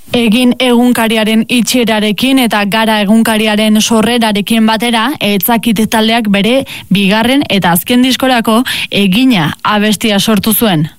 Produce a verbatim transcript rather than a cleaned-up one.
Egin egunkariaren itxierarekin eta gara egunkariaren sorrerarekin batera, Etzakit taldeak bere bigarren eta azken diskorako Egina abestia sortu zuen.